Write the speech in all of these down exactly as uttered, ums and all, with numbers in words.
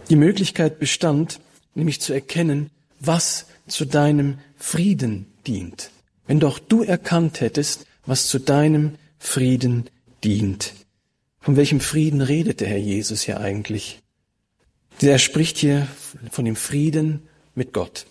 Die Möglichkeit bestand, nämlich zu erkennen, was zu deinem Frieden dient. Wenn doch du erkannt hättest, was zu deinem Frieden dient. Von welchem Frieden redet der Herr Jesus hier eigentlich? Er spricht hier von dem Frieden mit Gott.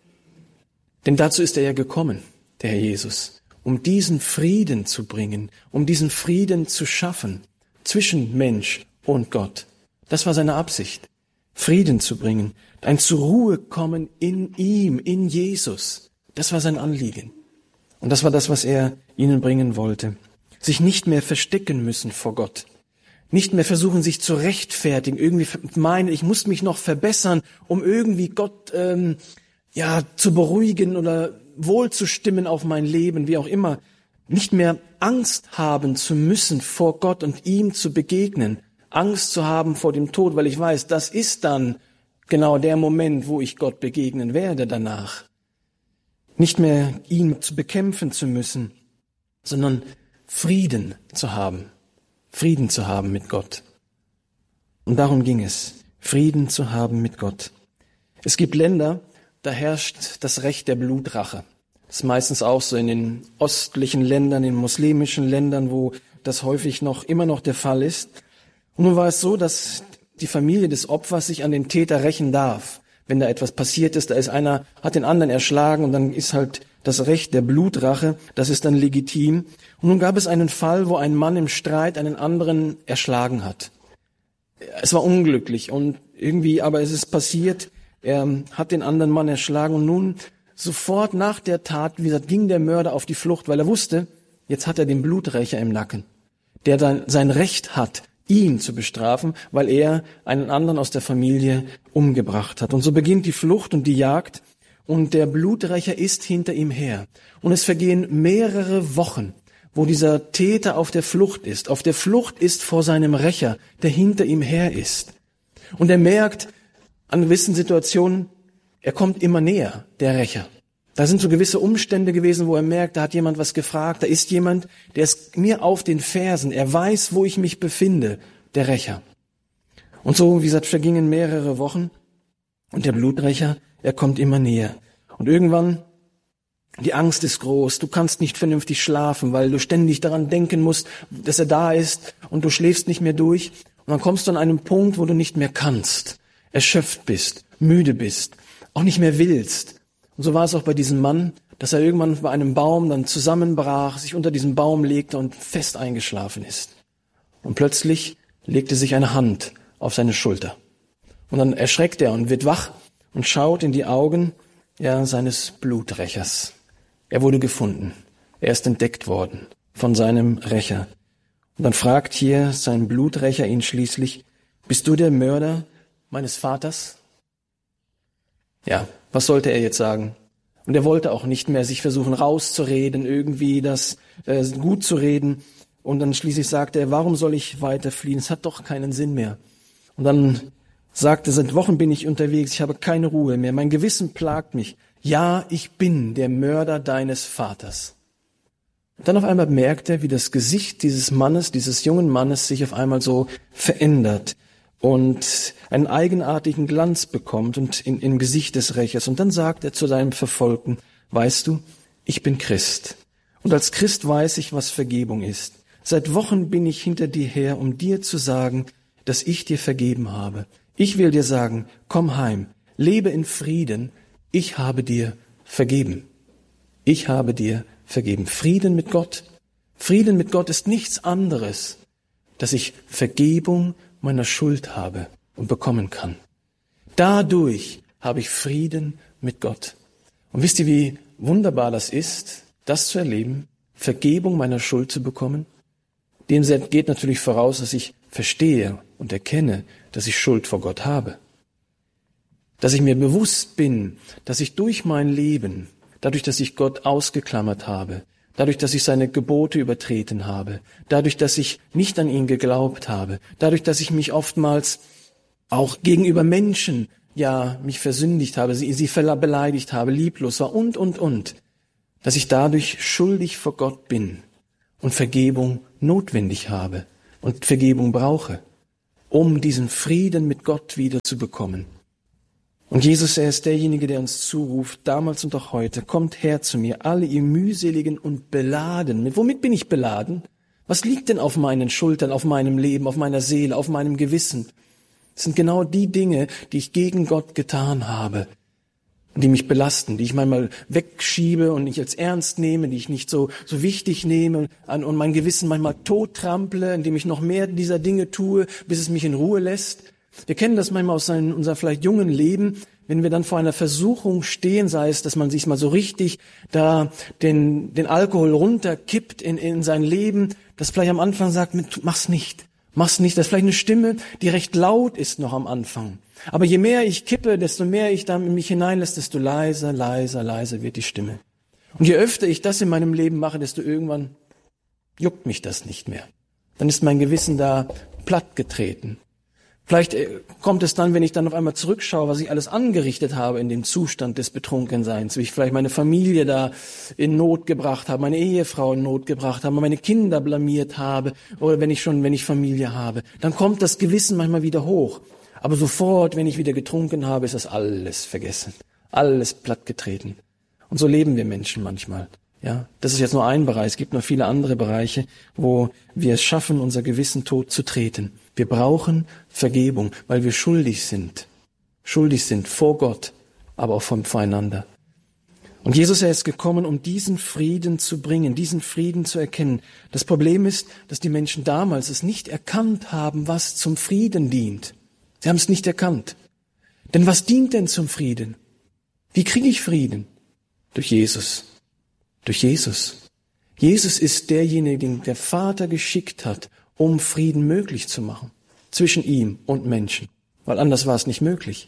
Denn dazu ist er ja gekommen, der Herr Jesus, um diesen Frieden zu bringen, um diesen Frieden zu schaffen zwischen Mensch und Gott. Das war seine Absicht, Frieden zu bringen, ein zur Ruhe kommen in ihm, in Jesus. Das war sein Anliegen. Und das war das, was er ihnen bringen wollte. Sich nicht mehr verstecken müssen vor Gott. Nicht mehr versuchen, sich zu rechtfertigen, irgendwie meinen, ich muss mich noch verbessern, um irgendwie Gott ähm, ja zu beruhigen oder wohlzustimmen auf mein Leben, wie auch immer. Nicht mehr Angst haben zu müssen, vor Gott und ihm zu begegnen. Angst zu haben vor dem Tod, weil ich weiß, das ist dann genau der Moment, wo ich Gott begegnen werde danach. Nicht mehr ihn zu bekämpfen zu müssen, sondern Frieden zu haben. Frieden zu haben mit Gott. Und darum ging es, Frieden zu haben mit Gott. Es gibt Länder, da herrscht das Recht der Blutrache. Das ist meistens auch so in den östlichen Ländern, in muslimischen Ländern, wo das häufig noch immer noch der Fall ist. Und nun war es so, dass die Familie des Opfers sich an den Täter rächen darf. Wenn da etwas passiert ist, da ist einer, hat den anderen erschlagen und dann ist halt das Recht der Blutrache, das ist dann legitim. Und nun gab es einen Fall, wo ein Mann im Streit einen anderen erschlagen hat. Es war unglücklich und irgendwie, aber es ist passiert, er hat den anderen Mann erschlagen und nun sofort nach der Tat, wie gesagt, ging der Mörder auf die Flucht, weil er wusste, jetzt hat er den Bluträcher im Nacken, der dann sein Recht hat, ihn zu bestrafen, weil er einen anderen aus der Familie umgebracht hat. Und so beginnt die Flucht und die Jagd und der Bluträcher ist hinter ihm her. Und es vergehen mehrere Wochen, wo dieser Täter auf der Flucht ist, auf der Flucht ist vor seinem Rächer, der hinter ihm her ist. Und er merkt an gewissen Situationen, er kommt immer näher, der Rächer. Da sind so gewisse Umstände gewesen, wo er merkt, da hat jemand was gefragt, da ist jemand, der ist mir auf den Fersen, er weiß, wo ich mich befinde, der Rächer. Und so, wie gesagt, vergingen mehrere Wochen und der Bluträcher, er kommt immer näher. Und irgendwann, die Angst ist groß, du kannst nicht vernünftig schlafen, weil du ständig daran denken musst, dass er da ist und du schläfst nicht mehr durch. Und dann kommst du an einen Punkt, wo du nicht mehr kannst, erschöpft bist, müde bist, auch nicht mehr willst. Und so war es auch bei diesem Mann, dass er irgendwann bei einem Baum dann zusammenbrach, sich unter diesem Baum legte und fest eingeschlafen ist. Und plötzlich legte sich eine Hand auf seine Schulter. Und dann erschreckt er und wird wach und schaut in die Augen ja, seines Bluträchers. Er wurde gefunden. Er ist entdeckt worden von seinem Rächer. Und dann fragt hier sein Bluträcher ihn schließlich, bist du der Mörder meines Vaters? Ja, was sollte er jetzt sagen? Und er wollte auch nicht mehr sich versuchen rauszureden, irgendwie das äh, gut zu reden. Und dann schließlich sagte er, warum soll ich weiter fliehen? Es hat doch keinen Sinn mehr. Und dann sagte er, seit Wochen bin ich unterwegs, ich habe keine Ruhe mehr, mein Gewissen plagt mich. Ja, ich bin der Mörder deines Vaters. Und dann auf einmal merkt er, wie das Gesicht dieses Mannes, dieses jungen Mannes sich auf einmal so verändert und einen eigenartigen Glanz bekommt und in, im Gesicht des Rächers. Und dann sagt er zu seinem Verfolgten, weißt du, ich bin Christ. Und als Christ weiß ich, was Vergebung ist. Seit Wochen bin ich hinter dir her, um dir zu sagen, dass ich dir vergeben habe. Ich will dir sagen, komm heim, lebe in Frieden, ich habe dir vergeben. Ich habe dir vergeben. Frieden mit Gott. Frieden mit Gott ist nichts anderes, dass ich Vergebung meiner Schuld habe und bekommen kann. Dadurch habe ich Frieden mit Gott. Und wisst ihr, wie wunderbar das ist, das zu erleben, Vergebung meiner Schuld zu bekommen? Dem geht natürlich voraus, dass ich verstehe und erkenne, dass ich Schuld vor Gott habe. Dass ich mir bewusst bin, dass ich durch mein Leben, dadurch, dass ich Gott ausgeklammert habe, dadurch, dass ich seine Gebote übertreten habe, dadurch, dass ich nicht an ihn geglaubt habe, dadurch, dass ich mich oftmals auch gegenüber Menschen, ja, mich versündigt habe, sie, sie beleidigt habe, lieblos war und, und, und, dass ich dadurch schuldig vor Gott bin und Vergebung notwendig habe und Vergebung brauche. um diesen Frieden mit Gott wieder zu bekommen. Und Jesus, er ist derjenige, der uns zuruft, damals und auch heute, kommt her zu mir, alle ihr mühseligen und beladen. Mit womit bin ich beladen? Was liegt denn auf meinen Schultern, auf meinem Leben, auf meiner Seele, auf meinem Gewissen? Das sind genau die Dinge, die ich gegen Gott getan habe, die mich belasten, die ich manchmal wegschiebe und nicht als ernst nehme, die ich nicht so, so wichtig nehme und mein Gewissen manchmal tottrample, indem ich noch mehr dieser Dinge tue, bis es mich in Ruhe lässt. Wir kennen das manchmal aus seinem, unserem vielleicht jungen Leben, wenn wir dann vor einer Versuchung stehen, sei es, dass man sich mal so richtig da den, den Alkohol runterkippt in, in sein Leben, dass vielleicht am Anfang sagt, mach's nicht, mach's nicht. Das ist vielleicht eine Stimme, die recht laut ist noch am Anfang. Aber je mehr ich kippe, desto mehr ich da in mich hineinlasse, desto leiser, leiser, leiser wird die Stimme. Und je öfter ich das in meinem Leben mache, desto irgendwann juckt mich das nicht mehr. Dann ist mein Gewissen da plattgetreten. Vielleicht kommt es dann, wenn ich dann auf einmal zurückschaue, was ich alles angerichtet habe in dem Zustand des Betrunkenseins, wie ich vielleicht meine Familie da in Not gebracht habe, meine Ehefrau in Not gebracht habe, meine Kinder blamiert habe, oder wenn ich schon, wenn ich Familie habe, dann kommt das Gewissen manchmal wieder hoch. Aber sofort, wenn ich wieder getrunken habe, ist das alles vergessen, alles plattgetreten. Und so leben wir Menschen manchmal. Ja, das ist jetzt nur ein Bereich. Es gibt noch viele andere Bereiche, wo wir es schaffen, unser Gewissen tot zu treten. Wir brauchen Vergebung, weil wir schuldig sind. Schuldig sind vor Gott, aber auch voneinander. Und Jesus, er ist gekommen, um diesen Frieden zu bringen, diesen Frieden zu erkennen. Das Problem ist, dass die Menschen damals es nicht erkannt haben, was zum Frieden dient. Sie haben es nicht erkannt. Denn was dient denn zum Frieden? Wie kriege ich Frieden? Durch Jesus. Durch Jesus. Jesus ist derjenige, den der Vater geschickt hat, um Frieden möglich zu machen. Zwischen ihm und Menschen. Weil anders war es nicht möglich.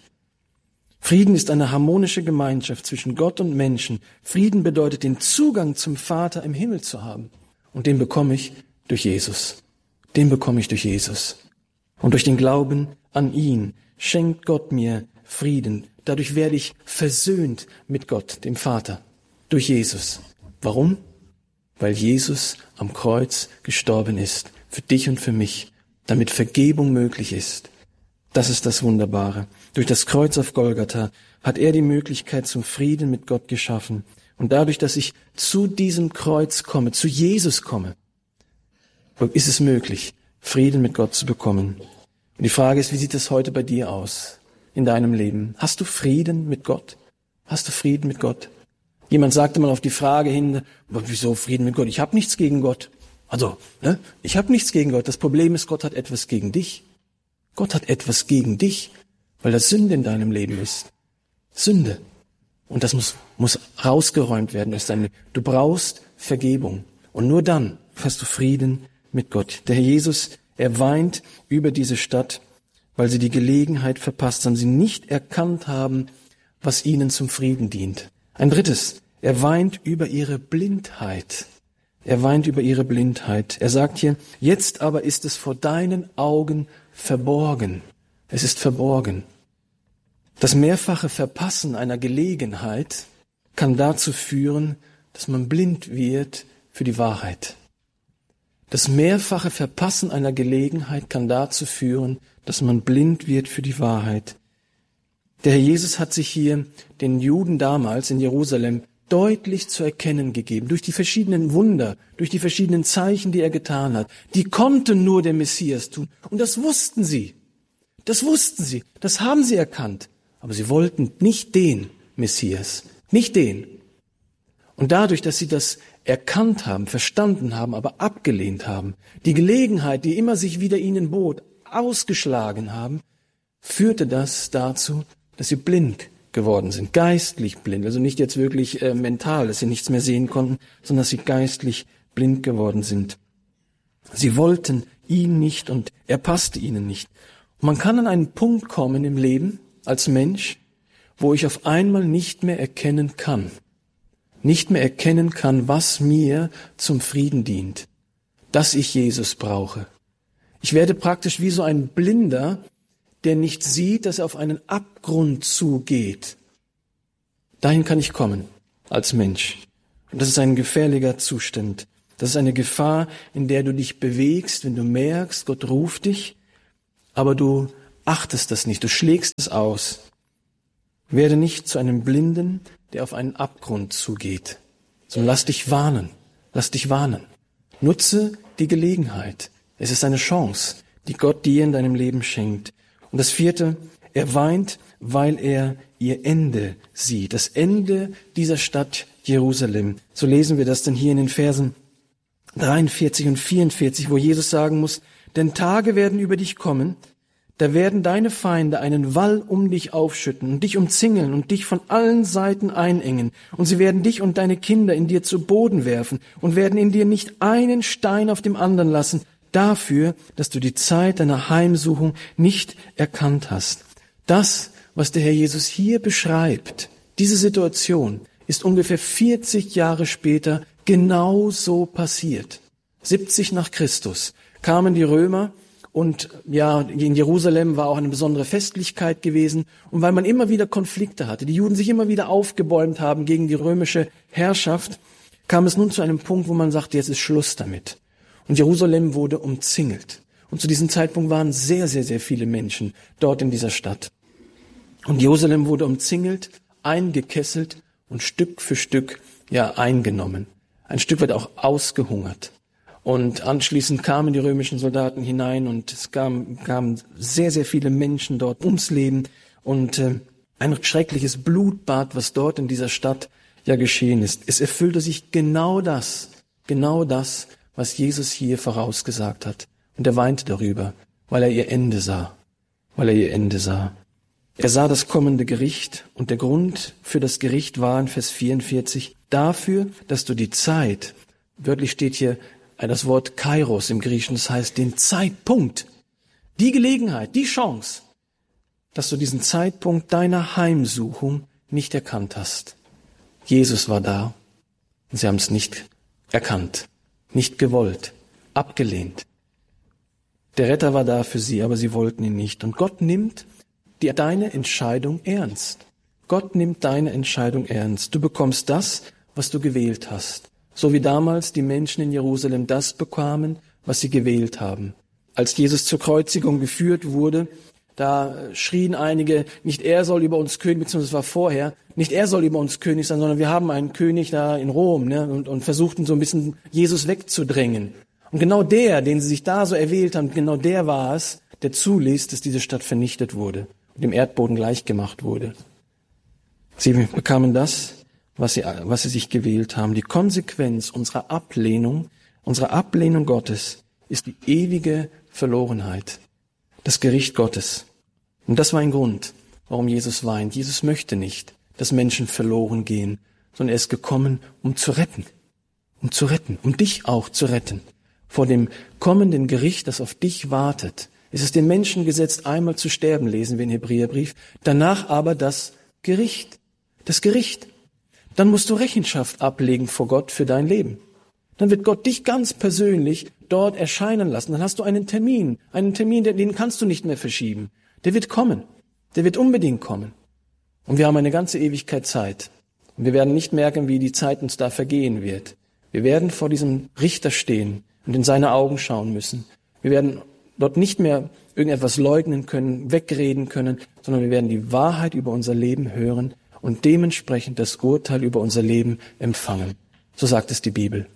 Frieden ist eine harmonische Gemeinschaft zwischen Gott und Menschen. Frieden bedeutet, den Zugang zum Vater im Himmel zu haben. Und den bekomme ich durch Jesus. Den bekomme ich durch Jesus. Und durch den Glauben an ihn schenkt Gott mir Frieden. Dadurch werde ich versöhnt mit Gott, dem Vater. Durch Jesus. Warum? Weil Jesus am Kreuz gestorben ist. Für dich und für mich. Damit Vergebung möglich ist. Das ist das Wunderbare. Durch das Kreuz auf Golgatha hat er die Möglichkeit zum Frieden mit Gott geschaffen. Und dadurch, dass ich zu diesem Kreuz komme, zu Jesus komme, ist es möglich, Frieden mit Gott zu bekommen. Und die Frage ist, wie sieht es heute bei dir aus in deinem Leben? Hast du Frieden mit Gott? Hast du Frieden mit Gott? Jemand sagte mal auf die Frage hin, wieso Frieden mit Gott? Ich habe nichts gegen Gott. Also, ne? Ich habe nichts gegen Gott. Das Problem ist, Gott hat etwas gegen dich. Gott hat etwas gegen dich, weil das Sünde in deinem Leben ist. Sünde. Und das muss, muss rausgeräumt werden. Das ist eine, du brauchst Vergebung. Und nur dann hast du Frieden mit Gott. Der Herr Jesus, er weint über diese Stadt, weil sie die Gelegenheit verpasst haben, sie nicht erkannt haben, was ihnen zum Frieden dient. Ein drittes, er weint über ihre Blindheit. Er weint über ihre Blindheit. Er sagt hier, jetzt aber ist es vor deinen Augen verborgen. Es ist verborgen. Das mehrfache Verpassen einer Gelegenheit kann dazu führen, dass man blind wird für die Wahrheit. Das mehrfache Verpassen einer Gelegenheit kann dazu führen, dass man blind wird für die Wahrheit. Der Herr Jesus hat sich hier den Juden damals in Jerusalem deutlich zu erkennen gegeben, durch die verschiedenen Wunder, durch die verschiedenen Zeichen, die er getan hat. Die konnten nur der Messias tun. Und das wussten sie. Das wussten sie. Das haben sie erkannt. Aber sie wollten nicht den Messias. Nicht den. Und dadurch, dass sie das erkannt haben, verstanden haben, aber abgelehnt haben, die Gelegenheit, die immer sich wieder ihnen bot, ausgeschlagen haben, führte das dazu, dass sie blind geworden sind, geistlich blind, also nicht jetzt wirklich äh, mental, dass sie nichts mehr sehen konnten, sondern dass sie geistlich blind geworden sind. Sie wollten ihn nicht und er passte ihnen nicht. Und man kann an einen Punkt kommen im Leben als Mensch, wo ich auf einmal nicht mehr erkennen kann, nicht mehr erkennen kann, was mir zum Frieden dient, dass ich Jesus brauche. Ich werde praktisch wie so ein Blinder, der nicht sieht, dass er auf einen Abgrund zugeht. Dahin kann ich kommen als Mensch. Und das ist ein gefährlicher Zustand. Das ist eine Gefahr, in der du dich bewegst, wenn du merkst, Gott ruft dich, aber du achtest das nicht, du schlägst es aus. Werde nicht zu einem Blinden, der auf einen Abgrund zugeht, sondern lass dich warnen, lass dich warnen. Nutze die Gelegenheit. Es ist eine Chance, die Gott dir in deinem Leben schenkt. Und das vierte, er weint, weil er ihr Ende sieht, das Ende dieser Stadt Jerusalem. So lesen wir das dann hier in den Versen dreiundvierzig und vierundvierzig, wo Jesus sagen muss, denn Tage werden über dich kommen, da werden deine Feinde einen Wall um dich aufschütten und dich umzingeln und dich von allen Seiten einengen. Und sie werden dich und deine Kinder in dir zu Boden werfen und werden in dir nicht einen Stein auf dem anderen lassen, dafür, dass du die Zeit deiner Heimsuchung nicht erkannt hast. Das, was der Herr Jesus hier beschreibt, diese Situation, ist ungefähr vierzig Jahre später genau so passiert. siebzig nach Christus kamen die Römer. Und ja, in Jerusalem war auch eine besondere Festlichkeit gewesen. Und weil man immer wieder Konflikte hatte, die Juden sich immer wieder aufgebäumt haben gegen die römische Herrschaft, kam es nun zu einem Punkt, wo man sagte, jetzt ist Schluss damit. Und Jerusalem wurde umzingelt. Und zu diesem Zeitpunkt waren sehr, sehr, sehr viele Menschen dort in dieser Stadt. Und Jerusalem wurde umzingelt, eingekesselt und Stück für Stück ja eingenommen. Ein Stück weit auch ausgehungert. Und anschließend kamen die römischen Soldaten hinein und es kamen, kamen sehr, sehr viele Menschen dort ums Leben und äh, ein schreckliches Blutbad, was dort in dieser Stadt ja geschehen ist. Es erfüllte sich genau das, genau das, was Jesus hier vorausgesagt hat. Und er weinte darüber, weil er ihr Ende sah, weil er ihr Ende sah. Er sah das kommende Gericht und der Grund für das Gericht war in Vers vierundvierzig dafür, dass du die Zeit, wörtlich steht hier das Wort Kairos im Griechischen, das heißt den Zeitpunkt, die Gelegenheit, die Chance, dass du diesen Zeitpunkt deiner Heimsuchung nicht erkannt hast. Jesus war da und sie haben es nicht erkannt, nicht gewollt, abgelehnt. Der Retter war da für sie, aber sie wollten ihn nicht. Und Gott nimmt die, deine Entscheidung ernst. Gott nimmt deine Entscheidung ernst. Du bekommst das, was du gewählt hast. So wie damals die Menschen in Jerusalem das bekamen, was sie gewählt haben. Als Jesus zur Kreuzigung geführt wurde, da schrien einige, nicht er soll über uns König, beziehungsweise es war vorher, nicht er soll über uns König sein, sondern wir haben einen König da in Rom, ne, und, und versuchten so ein bisschen Jesus wegzudrängen. Und genau der, den sie sich da so erwählt haben, genau der war es, der zuließ, dass diese Stadt vernichtet wurde und dem Erdboden gleichgemacht wurde. Sie bekamen das, was sie, was sie sich gewählt haben. Die Konsequenz unserer Ablehnung, unserer Ablehnung Gottes ist die ewige Verlorenheit, das Gericht Gottes. Und das war ein Grund, warum Jesus weint. Jesus möchte nicht, dass Menschen verloren gehen, sondern er ist gekommen, um zu retten, um zu retten, um dich auch zu retten. Vor dem kommenden Gericht, das auf dich wartet, ist es den Menschen gesetzt, einmal zu sterben, lesen wir im Hebräerbrief, danach aber das Gericht, das Gericht. Dann musst du Rechenschaft ablegen vor Gott für dein Leben. Dann wird Gott dich ganz persönlich dort erscheinen lassen. Dann hast du einen Termin, einen Termin, den kannst du nicht mehr verschieben. Der wird kommen, der wird unbedingt kommen. Und wir haben eine ganze Ewigkeit Zeit. Und wir werden nicht merken, wie die Zeit uns da vergehen wird. Wir werden vor diesem Richter stehen und in seine Augen schauen müssen. Wir werden dort nicht mehr irgendetwas leugnen können, wegreden können, sondern wir werden die Wahrheit über unser Leben hören und dementsprechend das Urteil über unser Leben empfangen. So sagt es die Bibel.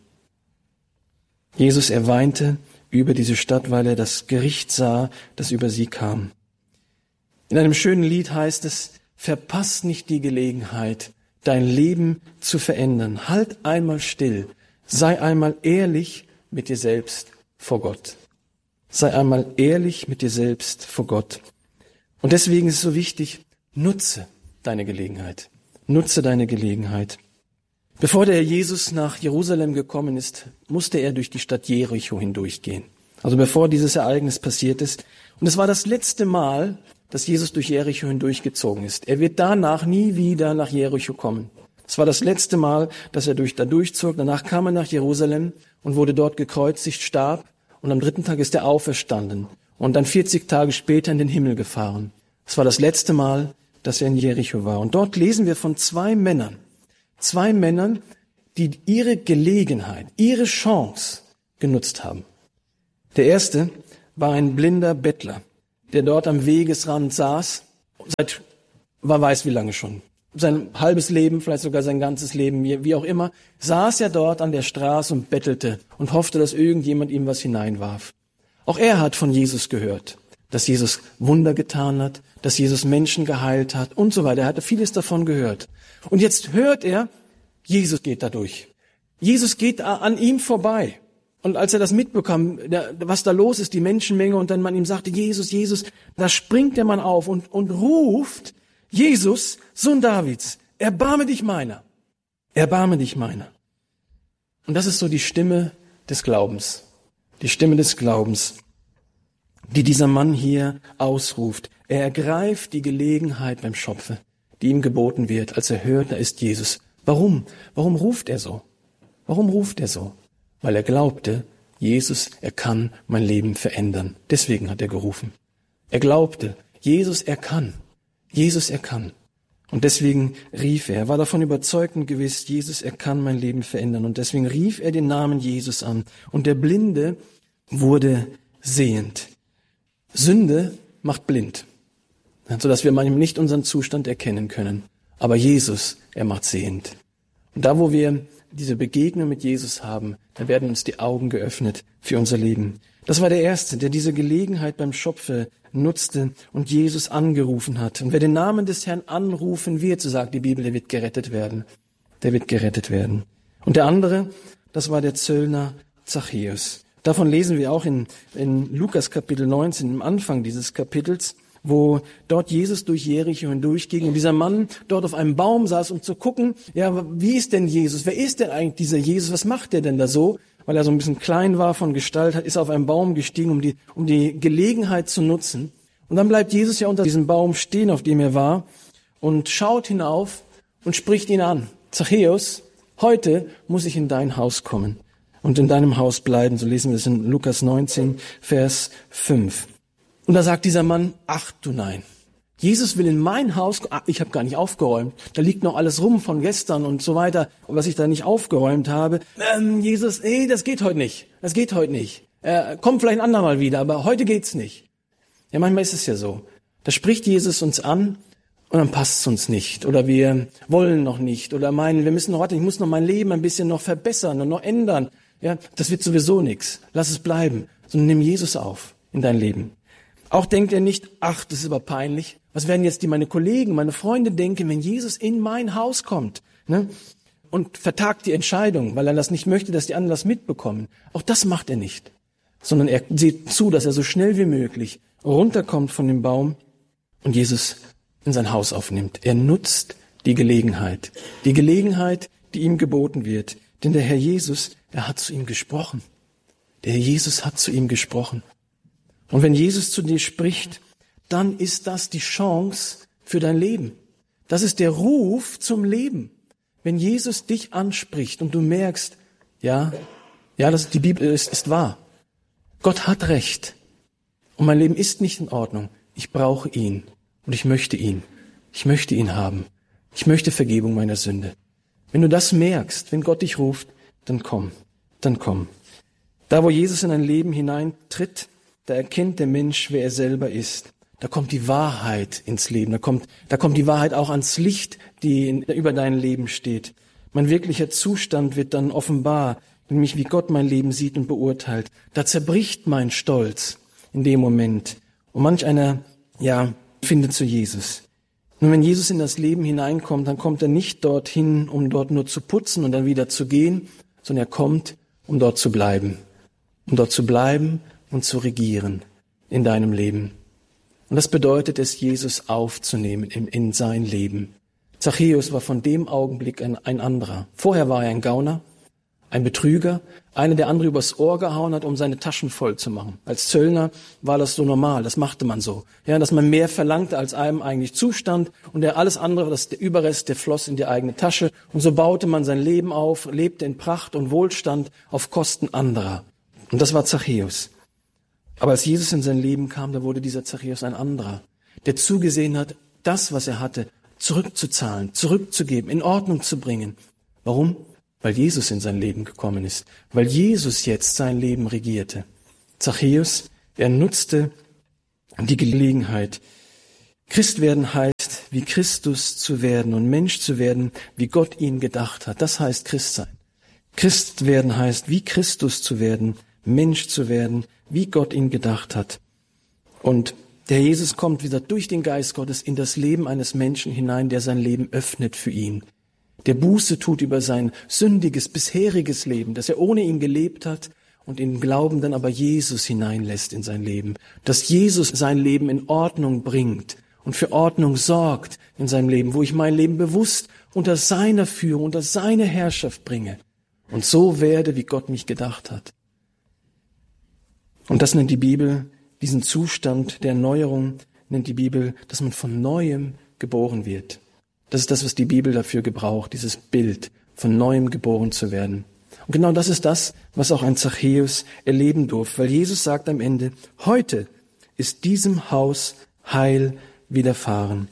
Jesus, er weinte über diese Stadt, weil er das Gericht sah, das über sie kam. In einem schönen Lied heißt es, verpass nicht die Gelegenheit, dein Leben zu verändern. Halt einmal still, sei einmal ehrlich mit dir selbst vor Gott. Sei einmal ehrlich mit dir selbst vor Gott. Und deswegen ist es so wichtig, nutze deine Gelegenheit. Nutze deine Gelegenheit. Bevor der Jesus nach Jerusalem gekommen ist, musste er durch die Stadt Jericho hindurchgehen. Also bevor dieses Ereignis passiert ist. Und es war das letzte Mal, dass Jesus durch Jericho hindurchgezogen ist. Er wird danach nie wieder nach Jericho kommen. Es war das letzte Mal, dass er durch, da durchzog. Danach kam er nach Jerusalem und wurde dort gekreuzigt, starb. Und am dritten Tag ist er auferstanden und dann vierzig Tage später in den Himmel gefahren. Es war das letzte Mal, dass er in Jericho war. Und dort lesen wir von zwei Männern. Zwei Männern, die ihre Gelegenheit, ihre Chance genutzt haben. Der erste war ein blinder Bettler, der dort am Wegesrand saß, seit, wer weiß wie lange schon, sein halbes Leben, vielleicht sogar sein ganzes Leben, wie auch immer, saß er dort an der Straße und bettelte und hoffte, dass irgendjemand ihm was hineinwarf. Auch er hat von Jesus gehört, dass Jesus Wunder getan hat, dass Jesus Menschen geheilt hat und so weiter. Er hatte vieles davon gehört. Und jetzt hört er, Jesus geht da durch. Jesus geht an ihm vorbei. Und als er das mitbekam, was da los ist, die Menschenmenge, und dann man ihm sagte, Jesus, Jesus, da springt der Mann auf und, und ruft, Jesus, Sohn Davids, erbarme dich meiner. Erbarme dich meiner. Und das ist so die Stimme des Glaubens. Die Stimme des Glaubens, die dieser Mann hier ausruft. Er ergreift die Gelegenheit beim Schopfe, die ihm geboten wird, als er hört, da ist Jesus. Warum? Warum ruft er so? Warum ruft er so? Weil er glaubte, Jesus, er kann mein Leben verändern. Deswegen hat er gerufen. Er glaubte, Jesus, er kann. Jesus, er kann. Und deswegen rief er. Er war davon überzeugt und gewiss, Jesus, er kann mein Leben verändern. Und deswegen rief er den Namen Jesus an. Und der Blinde wurde sehend. Sünde macht blind, sodass wir manchmal nicht unseren Zustand erkennen können. Aber Jesus, er macht sehend. Und da, wo wir diese Begegnung mit Jesus haben, da werden uns die Augen geöffnet für unser Leben. Das war der Erste, der diese Gelegenheit beim Schopfe nutzte und Jesus angerufen hat. Und wer den Namen des Herrn anrufen wird, so sagt die Bibel, der wird gerettet werden. Der wird gerettet werden. Und der andere, das war der Zöllner Zachäus. Davon lesen wir auch in, in Lukas Kapitel neunzehn, im Anfang dieses Kapitels, wo dort Jesus durch Jericho hindurchging und dieser Mann dort auf einem Baum saß, um zu gucken, ja, wie ist denn Jesus? Wer ist denn eigentlich dieser Jesus? Was macht der denn da so? Weil er so ein bisschen klein war von Gestalt, ist auf einen Baum gestiegen, um die, um die Gelegenheit zu nutzen. Und dann bleibt Jesus ja unter diesem Baum stehen, auf dem er war, und schaut hinauf und spricht ihn an. Zachäus, heute muss ich in dein Haus kommen und in deinem Haus bleiben. So lesen wir das in Lukas neunzehn, Vers fünf. Und da sagt dieser Mann, ach du nein, Jesus will in mein Haus, ach, ich habe gar nicht aufgeräumt, da liegt noch alles rum von gestern und so weiter, was ich da nicht aufgeräumt habe. Ähm, Jesus, nee, das geht heute nicht, das geht heute nicht. Äh, kommt vielleicht ein andermal wieder, aber heute geht's nicht. Ja, manchmal ist es ja so. Da spricht Jesus uns an und dann passt es uns nicht oder wir wollen noch nicht oder meinen, wir müssen noch warten, ich muss noch mein Leben ein bisschen noch verbessern und noch ändern. Ja, das wird sowieso nichts. Lass es bleiben, sondern nimm Jesus auf in dein Leben. Auch denkt er nicht, ach, das ist aber peinlich. Was werden jetzt die meine Kollegen, meine Freunde denken, wenn Jesus in mein Haus kommt, ne? Und vertagt die Entscheidung, weil er das nicht möchte, dass die anderen das mitbekommen. Auch das macht er nicht, sondern er sieht zu, dass er so schnell wie möglich runterkommt von dem Baum und Jesus in sein Haus aufnimmt. Er nutzt die Gelegenheit, die Gelegenheit, die ihm geboten wird. Denn der Herr Jesus, er hat zu ihm gesprochen. Der Herr Jesus hat zu ihm gesprochen. Und wenn Jesus zu dir spricht, dann ist das die Chance für dein Leben. Das ist der Ruf zum Leben. Wenn Jesus dich anspricht und du merkst, ja, ja, das, die Bibel ist, ist wahr. Gott hat Recht. Und mein Leben ist nicht in Ordnung. Ich brauche ihn. Und ich möchte ihn. Ich möchte ihn haben. Ich möchte Vergebung meiner Sünde. Wenn du das merkst, wenn Gott dich ruft, dann komm. Dann komm. Da, wo Jesus in dein Leben hineintritt, da erkennt der Mensch, wer er selber ist. Da kommt die Wahrheit ins Leben. Da kommt, da kommt die Wahrheit auch ans Licht, die in, über dein Leben steht. Mein wirklicher Zustand wird dann offenbar, nämlich wie Gott mein Leben sieht und beurteilt. Da zerbricht mein Stolz in dem Moment. Und manch einer, ja, findet zu Jesus. Nur wenn Jesus in das Leben hineinkommt, dann kommt er nicht dorthin, um dort nur zu putzen und dann wieder zu gehen, sondern er kommt, um dort zu bleiben. Um dort zu bleiben und zu regieren in deinem Leben. Und das bedeutet es, Jesus aufzunehmen in, in sein Leben. Zachäus war von dem Augenblick ein, ein anderer. Vorher war er ein Gauner, ein Betrüger, einer, der andere übers Ohr gehauen hat, um seine Taschen voll zu machen. Als Zöllner war das so normal, das machte man so. Ja, dass man mehr verlangte, als einem eigentlich zustand und der alles andere, das der Überrest, der floss in die eigene Tasche. Und so baute man sein Leben auf, lebte in Pracht und Wohlstand auf Kosten anderer. Und das war Zachäus. Aber als Jesus in sein Leben kam, da wurde dieser Zachäus ein anderer, der zugesehen hat, das, was er hatte, zurückzuzahlen, zurückzugeben, in Ordnung zu bringen. Warum? Weil Jesus in sein Leben gekommen ist, weil Jesus jetzt sein Leben regierte. Zachäus, er nutzte die Gelegenheit. Christ werden heißt, wie Christus zu werden und Mensch zu werden, wie Gott ihn gedacht hat. Das heißt Christ sein. Christ werden heißt, wie Christus zu werden, Mensch zu werden, wie Gott ihn gedacht hat. Und der Jesus kommt wieder durch den Geist Gottes in das Leben eines Menschen hinein, der sein Leben öffnet für ihn. Der Buße tut über sein sündiges, bisheriges Leben, das er ohne ihn gelebt hat und im Glauben dann aber Jesus hineinlässt in sein Leben. Dass Jesus sein Leben in Ordnung bringt und für Ordnung sorgt in seinem Leben, wo ich mein Leben bewusst unter seiner Führung, unter seine Herrschaft bringe und so werde, wie Gott mich gedacht hat. Und das nennt die Bibel, diesen Zustand der Erneuerung, nennt die Bibel, dass man von Neuem geboren wird. Das ist das, was die Bibel dafür gebraucht, dieses Bild, von Neuem geboren zu werden. Und genau das ist das, was auch ein Zachäus erleben durfte, weil Jesus sagt am Ende, heute ist diesem Haus Heil widerfahren.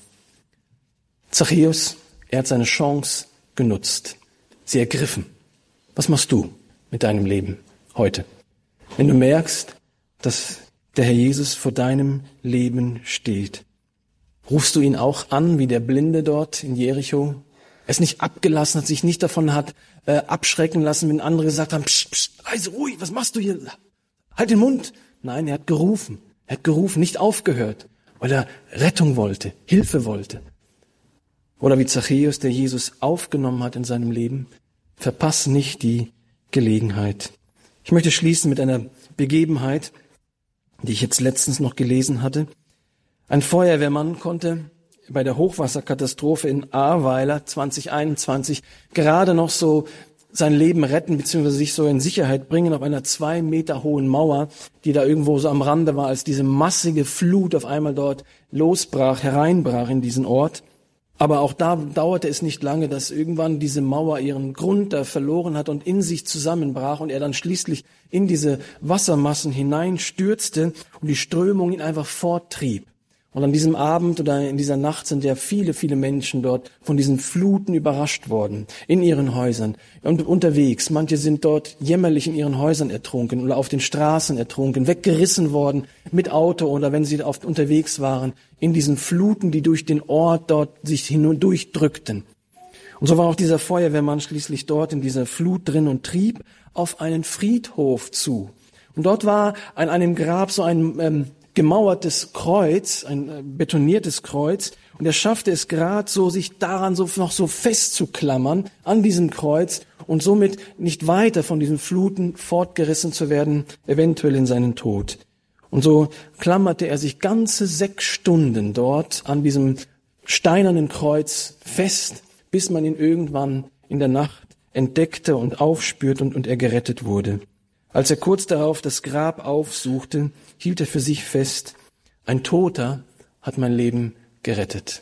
Zachäus, er hat seine Chance genutzt, sie ergriffen. Was machst du mit deinem Leben heute? Wenn du merkst, dass der Herr Jesus vor deinem Leben steht, rufst du ihn auch an, wie der Blinde dort in Jericho? Er ist nicht abgelassen, hat sich nicht davon hat äh, abschrecken lassen, wenn andere gesagt haben, psch, psch, leise, ruhig, was machst du hier? Halt den Mund. Nein, er hat gerufen. Er hat gerufen, nicht aufgehört, weil er Rettung wollte, Hilfe wollte. Oder wie Zachäus, der Jesus aufgenommen hat in seinem Leben, verpass nicht die Gelegenheit. Ich möchte schließen mit einer Begebenheit, die ich jetzt letztens noch gelesen hatte. Ein Feuerwehrmann konnte bei der Hochwasserkatastrophe in Ahrweiler zwanzig einundzwanzig gerade noch so sein Leben retten bzw. sich so in Sicherheit bringen auf einer zwei Meter hohen Mauer, die da irgendwo so am Rande war, als diese massige Flut auf einmal dort losbrach, hereinbrach in diesen Ort. Aber auch da dauerte es nicht lange, dass irgendwann diese Mauer ihren Grund da verloren hat und in sich zusammenbrach und er dann schließlich in diese Wassermassen hineinstürzte und die Strömung ihn einfach forttrieb. Und an diesem Abend oder in dieser Nacht sind ja viele, viele Menschen dort von diesen Fluten überrascht worden, in ihren Häusern und unterwegs. Manche sind dort jämmerlich in ihren Häusern ertrunken oder auf den Straßen ertrunken, weggerissen worden mit Auto oder wenn sie oft unterwegs waren, in diesen Fluten, die durch den Ort dort sich hindurchdrückten. Und so war auch dieser Feuerwehrmann schließlich dort in dieser Flut drin und trieb auf einen Friedhof zu. Und dort war an einem Grab so ein ähm, gemauertes Kreuz, ein äh, betoniertes Kreuz. Und er schaffte es gerade so, sich daran so noch so festzuklammern, an diesem Kreuz und somit nicht weiter von diesen Fluten fortgerissen zu werden, eventuell in seinen Tod. Und so klammerte er sich ganze sechs Stunden dort an diesem steinernen Kreuz fest, bis man ihn irgendwann in der Nacht entdeckte und aufspürte und, und er gerettet wurde. Als er kurz darauf das Grab aufsuchte, hielt er für sich fest, ein Toter hat mein Leben gerettet.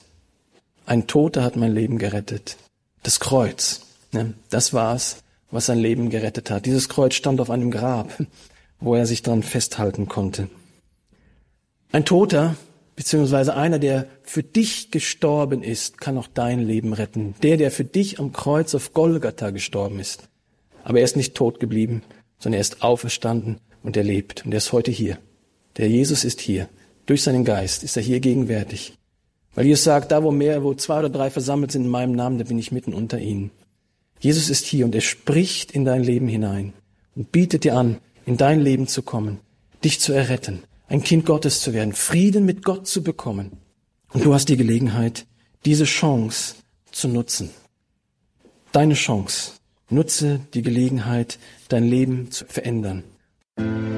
Ein Toter hat mein Leben gerettet. Das Kreuz, ne, das war's, was sein Leben gerettet hat. Dieses Kreuz stand auf einem Grab, wo er sich dran festhalten konnte. Ein Toter, beziehungsweise einer, der für dich gestorben ist, kann auch dein Leben retten. Der, der für dich am Kreuz auf Golgatha gestorben ist. Aber er ist nicht tot geblieben, sondern er ist auferstanden und er lebt. Und er ist heute hier. Der Jesus ist hier. Durch seinen Geist ist er hier gegenwärtig. Weil Jesus sagt, da wo mehr, wo zwei oder drei versammelt sind in meinem Namen, da bin ich mitten unter ihnen. Jesus ist hier und er spricht in dein Leben hinein und bietet dir an, in dein Leben zu kommen, dich zu erretten, ein Kind Gottes zu werden, Frieden mit Gott zu bekommen. Und du hast die Gelegenheit, diese Chance zu nutzen. Deine Chance. Nutze die Gelegenheit, dein Leben zu verändern.